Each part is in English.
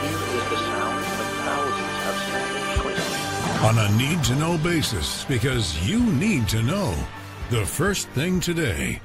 Here is the sound of thousands of standing choices. On a need-to-know basis, because you need to know. The First Thing Today.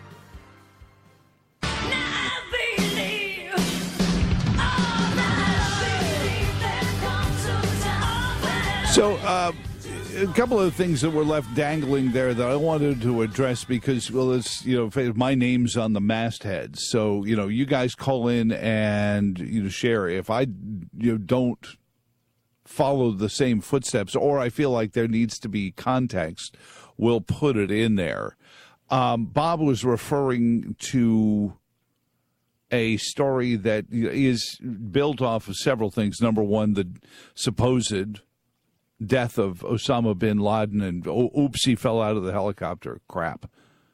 So, a couple of things that were left dangling there that I wanted to address because, well, it's, my name's on the masthead. So, you guys call in and, share. If I, don't follow the same footsteps or I feel like there needs to be context, we'll put it in there. Bob was referring to a story that is built off of several things. Number one, the supposed death of Osama bin Laden, and oops, he fell out of the helicopter. Crap.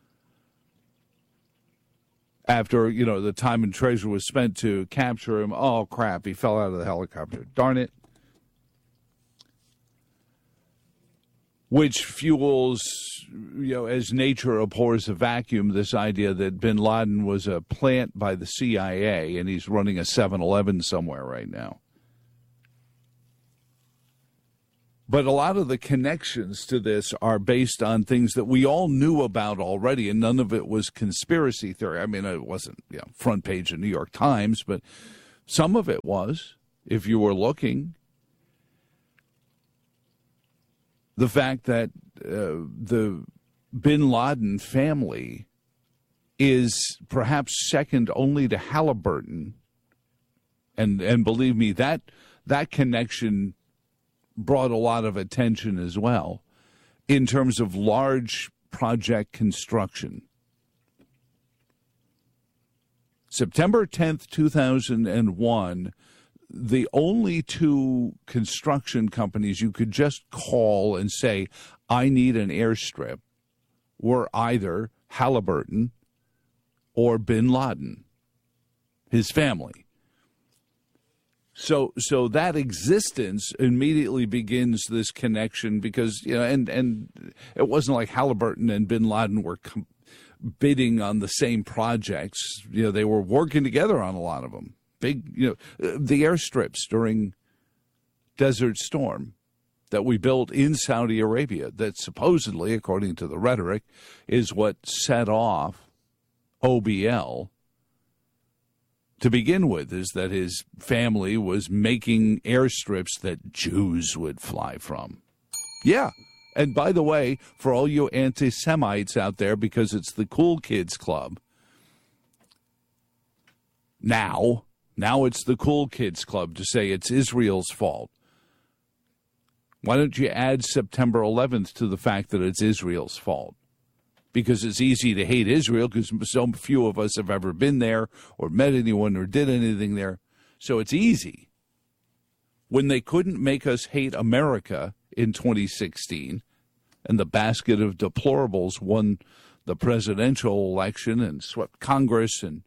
After, the time and treasure was spent to capture him, oh, crap, he fell out of the helicopter. Darn it. Which fuels, as nature abhors a vacuum, this idea that bin Laden was a plant by the CIA and he's running a 7-Eleven somewhere right now. But a lot of the connections to this are based on things that we all knew about already, and none of it was conspiracy theory. I mean, it wasn't front page of New York Times, but some of it was, if you were looking. The fact that the bin Laden family is perhaps second only to Halliburton, and believe me, that connection brought a lot of attention as well in terms of large project construction. September 10th, 2001, the only two construction companies you could just call and say, I need an airstrip, were either Halliburton or bin Laden, his family. So that existence immediately begins this connection because, and it wasn't like Halliburton and bin Laden were bidding on the same projects. They were working together on a lot of them. Big, the airstrips during Desert Storm that we built in Saudi Arabia that supposedly, according to the rhetoric, is what set off OBL. To begin with, is that his family was making airstrips that Jews would fly from. Yeah. And by the way, for all you anti-Semites out there, because it's the cool kids club, now it's the cool kids club to say it's Israel's fault. Why don't you add September 11th to the fact that it's Israel's fault? Because it's easy to hate Israel because so few of us have ever been there or met anyone or did anything there. So it's easy. When they couldn't make us hate America in 2016 and the basket of deplorables won the presidential election and swept Congress, and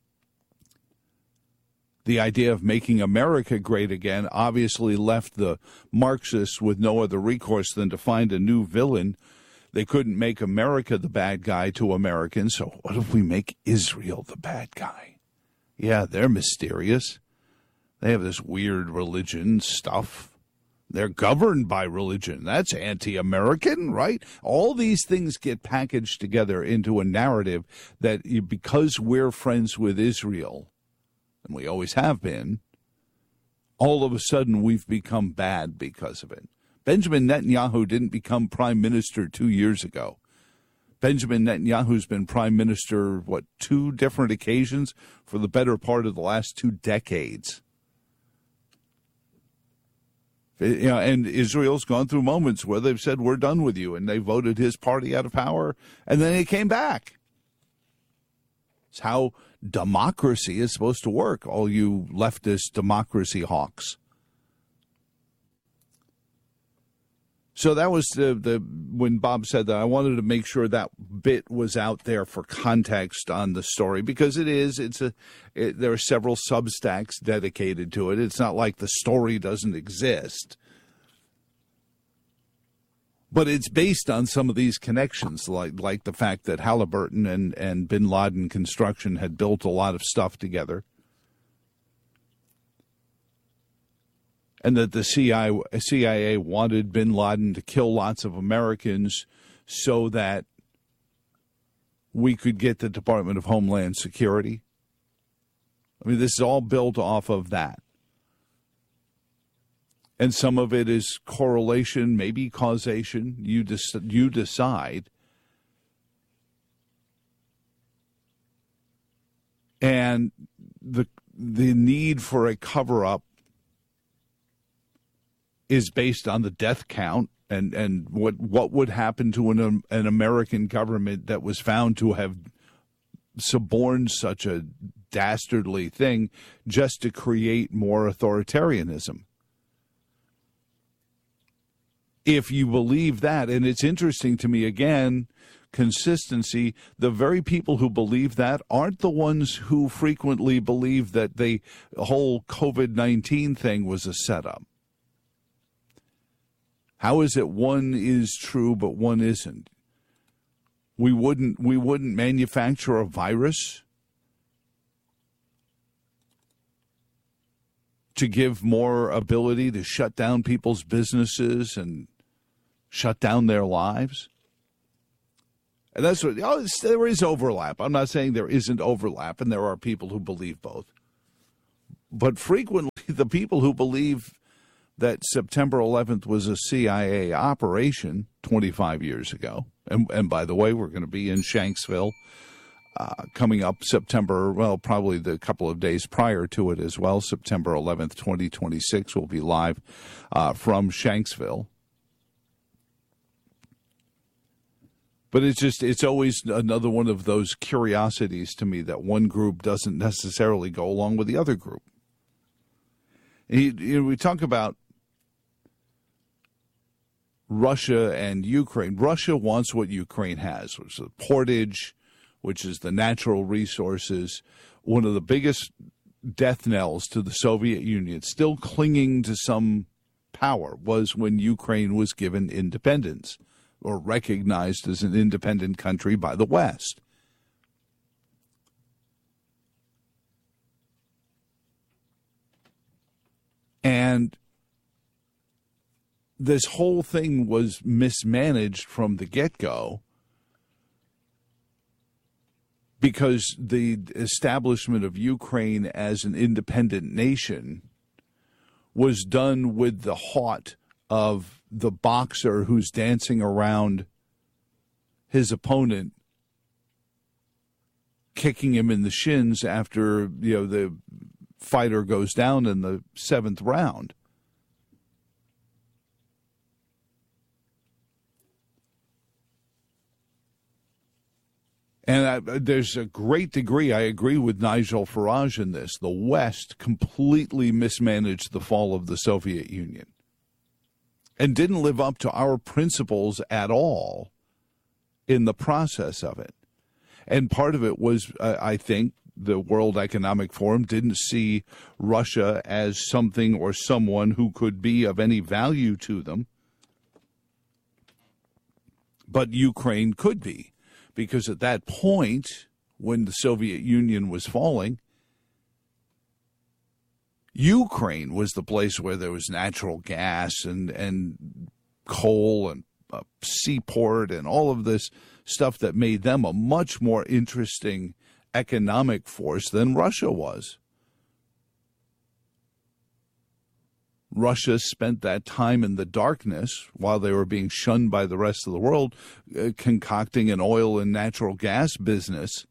the idea of making America great again obviously left the Marxists with no other recourse than to find a new villain. They couldn't make America the bad guy to Americans, so what if we make Israel the bad guy? Yeah, they're mysterious. They have this weird religion stuff. They're governed by religion. That's anti-American, right? All these things get packaged together into a narrative that because we're friends with Israel, and we always have been, all of a sudden we've become bad because of it. Benjamin Netanyahu didn't become prime minister 2 years ago. Benjamin Netanyahu's been prime minister, 2 different occasions for the better part of the last 2 decades. And Israel's gone through moments where they've said, we're done with you, and they voted his party out of power, and then he came back. It's how democracy is supposed to work, all you leftist democracy hawks. So that was when Bob said that. I wanted to make sure that bit was out there for context on the story, because there are several Substacks dedicated to it. It's not like the story doesn't exist. But it's based on some of these connections, like the fact that Halliburton and bin Laden Construction had built a lot of stuff together. and that the CIA wanted bin Laden to kill lots of Americans so that we could get the Department of Homeland Security. I mean, this is all built off of that. And some of it is correlation, maybe causation. You decide. And the need for a cover-up is based on the death count and what would happen to an American government that was found to have suborned such a dastardly thing just to create more authoritarianism. If you believe that, and it's interesting to me, again, consistency, the very people who believe that aren't the ones who frequently believe that the whole COVID-19 thing was a setup. How is it one is true but one isn't? We wouldn't manufacture a virus to give more ability to shut down people's businesses and shut down their lives. And that's what there is overlap. I'm not saying there isn't overlap, and there are people who believe both. But frequently, the people who believe that September 11th was a CIA operation 25 years ago, and by the way, we're going to be in Shanksville coming up September, well, probably the couple of days prior to it as well. September 11th, 2026, we'll be live from Shanksville. But it's always another one of those curiosities to me that one group doesn't necessarily go along with the other group. We talk about Russia and Ukraine. Russia wants what Ukraine has, which is the portage, which is the natural resources. One of the biggest death knells to the Soviet Union, still clinging to some power, was when Ukraine was given independence, or recognized as an independent country by the West. And this whole thing was mismanaged from the get-go because the establishment of Ukraine as an independent nation was done with the heart of the boxer who's dancing around his opponent, kicking him in the shins after the fighter goes down in the 7th round. And there's a great degree, I agree with Nigel Farage in this, the West completely mismanaged the fall of the Soviet Union and didn't live up to our principles at all in the process of it. And part of it was, I think, the World Economic Forum didn't see Russia as something or someone who could be of any value to them. But Ukraine could be, because at that point, when the Soviet Union was falling, Ukraine was the place where there was natural gas and coal and a seaport and all of this stuff that made them a much more interesting economic force than Russia was. Russia spent that time in the darkness while they were being shunned by the rest of the world, concocting an oil and natural gas business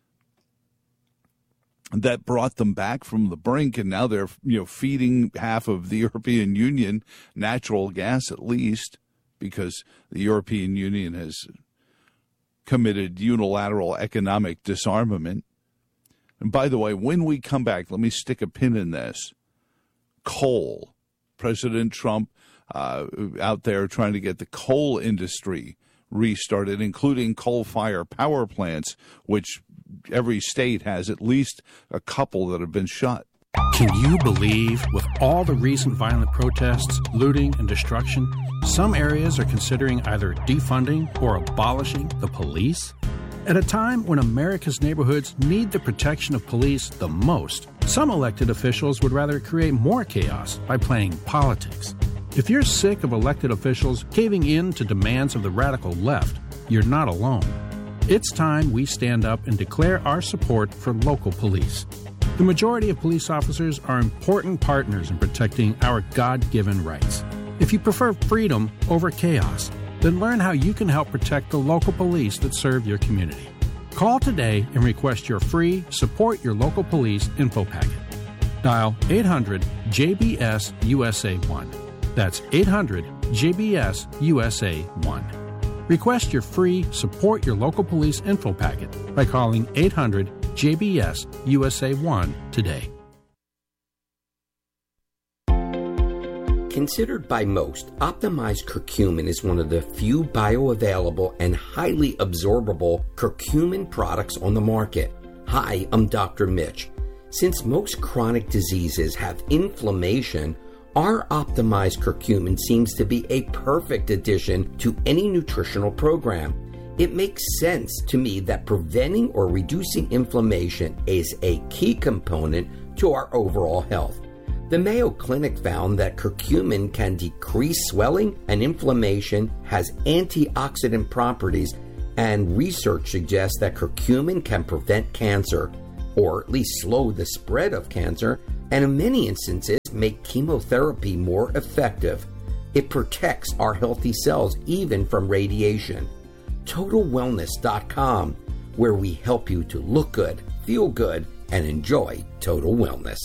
that brought them back from the brink, and now they're feeding half of the European Union natural gas, at least, because the European Union has committed unilateral economic disarmament. And by the way, when we come back, let me stick a pin in this. Coal. President Trump out there trying to get the coal industry restarted, including coal-fired power plants, which every state has at least a couple that have been shut. Can you believe, with all the recent violent protests, looting, and destruction, some areas are considering either defunding or abolishing the police? At a time when America's neighborhoods need the protection of police the most, Some elected officials would rather create more chaos by playing politics. If you're sick of elected officials caving in to demands of the radical left, you're not alone. It's time we stand up and declare our support for local police. The majority of police officers are important partners in protecting our God-given rights. If you prefer freedom over chaos, then learn how you can help protect the local police that serve your community. Call today and request your free Support Your Local Police info packet. Dial 800-JBS-USA-1. That's 800-JBS-USA-1. Request your free Support Your Local Police info packet by calling 800-JBS-USA-1 today. Considered by most, optimized curcumin is one of the few bioavailable and highly absorbable curcumin products on the market. Hi, I'm Dr. Mitch. Since most chronic diseases have inflammation, our optimized curcumin seems to be a perfect addition to any nutritional program. It makes sense to me that preventing or reducing inflammation is a key component to our overall health. The Mayo Clinic found that curcumin can decrease swelling and inflammation, has antioxidant properties, and research suggests that curcumin can prevent cancer, or at least slow the spread of cancer, and in many instances make chemotherapy more effective. It protects our healthy cells even from radiation. TotalWellness.com, where we help you to look good, feel good, and enjoy total wellness.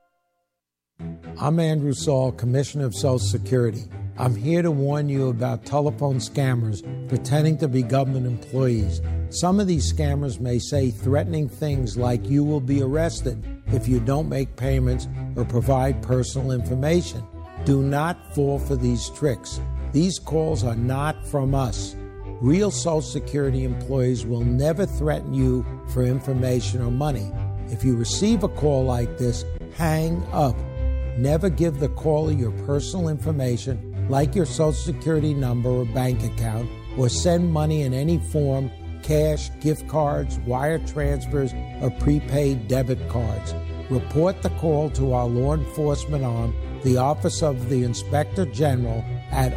I'm Andrew Saul, Commissioner of Social Security. I'm here to warn you about telephone scammers pretending to be government employees. Some of these scammers may say threatening things like you will be arrested if you don't make payments or provide personal information. Do not fall for these tricks. These calls are not from us. Real Social Security employees will never threaten you for information or money. If you receive a call like this, hang up. Never give the caller your personal information, like your Social Security number or bank account, or send money in any form, cash, gift cards, wire transfers, or prepaid debit cards. Report the call to our law enforcement arm, the Office of the Inspector General, at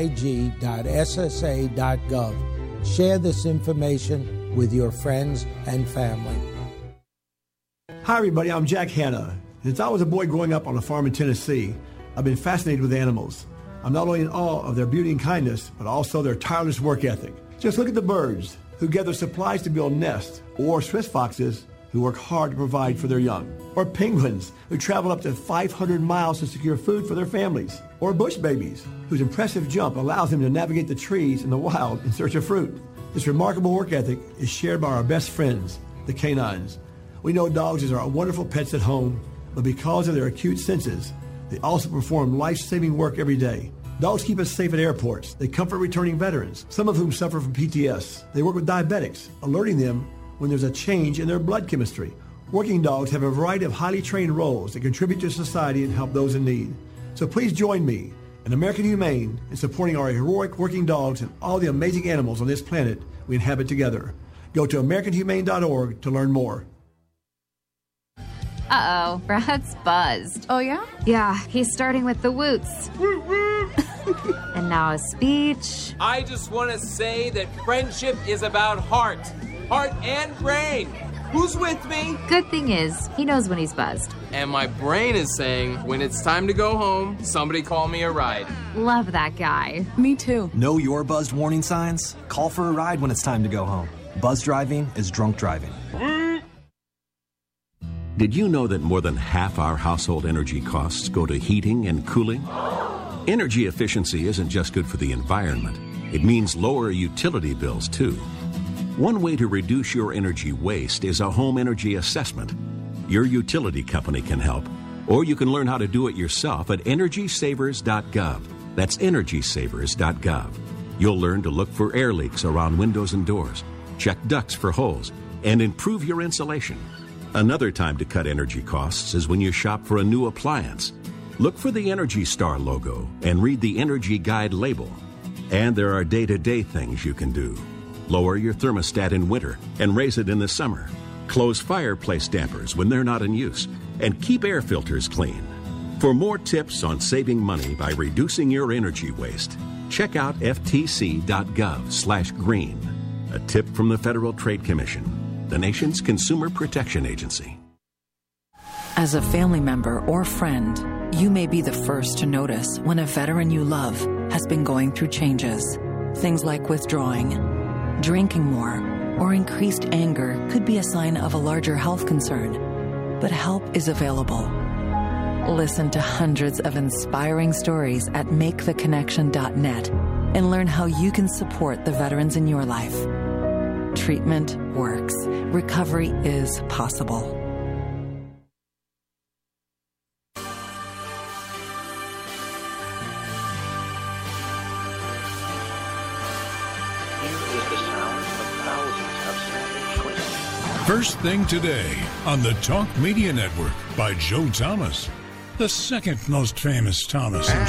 oig.ssa.gov. Share this information with your friends and family. Hi, everybody. I'm Jack Hanna. Since I was a boy growing up on a farm in Tennessee, I've been fascinated with animals. I'm not only in awe of their beauty and kindness, but also their tireless work ethic. Just look at the birds who gather supplies to build nests, or Swiss foxes who work hard to provide for their young, or penguins who travel up to 500 miles to secure food for their families, or bush babies whose impressive jump allows them to navigate the trees in the wild in search of fruit. This remarkable work ethic is shared by our best friends, the canines. We know dogs are wonderful pets at home, but because of their acute senses, they also perform life-saving work every day. Dogs keep us safe at airports. They comfort returning veterans, some of whom suffer from PTS. They work with diabetics, alerting them when there's a change in their blood chemistry. Working dogs have a variety of highly trained roles that contribute to society and help those in need. So please join me and American Humane in supporting our heroic working dogs and all the amazing animals on this planet we inhabit together. Go to AmericanHumane.org to learn more. Uh-oh, Brad's buzzed. Oh, yeah? Yeah, he's starting with the woots. And now a speech. I just want to say that friendship is about heart and brain. Who's with me? Good thing is, he knows when he's buzzed. And my brain is saying, when it's time to go home, somebody call me a ride. Love that guy. Me too. Know your buzzed warning signs? Call for a ride when it's time to go home. Buzz driving is drunk driving. Did you know that more than half our household energy costs go to heating and cooling? Energy efficiency isn't just good for the environment. It means lower utility bills, too. One way to reduce your energy waste is a home energy assessment. Your utility company can help, or you can learn how to do it yourself at EnergySavers.gov. That's EnergySavers.gov. You'll learn to look for air leaks around windows and doors, check ducts for holes, and improve your insulation. Another time to cut energy costs is when you shop for a new appliance. Look for the Energy Star logo and read the Energy Guide label. And there are day-to-day things you can do. Lower your thermostat in winter and raise it in the summer. Close fireplace dampers when they're not in use. and keep air filters clean. For more tips on saving money by reducing your energy waste, check out ftc.gov/green. A tip from the Federal Trade Commission, the nation's consumer protection agency. As a family member or friend, you may be the first to notice when a veteran you love has been going through changes. Things like withdrawing, drinking more, or increased anger could be a sign of a larger health concern. But help is available. Listen to hundreds of inspiring stories at maketheconnection.net and learn how you can support the veterans in your life. Treatment works. Recovery is possible. First Thing Today on the Talk Media Network by Joe Thomas, the second most famous Thomas.